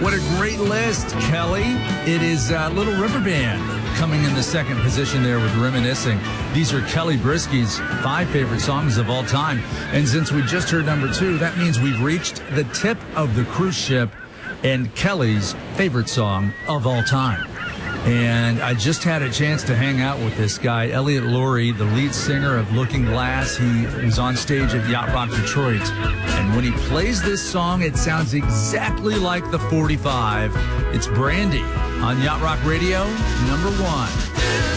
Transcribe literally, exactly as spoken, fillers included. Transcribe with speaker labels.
Speaker 1: What a great list, Kelly. It is uh, Little River Band coming in the second position there with Reminiscing. These are Kelly Brisky's five favorite songs of all time. And since we just heard number two, that means we've reached the tip of the cruise ship and Kelly's favorite song of all time. And I just had a chance to hang out with this guy, Elliot Lurie, the lead singer of Looking Glass. He was on stage at Yacht Rock Detroit. And when he plays this song, it sounds exactly like the forty-five. It's Brandy on Yacht Rock Radio, number one.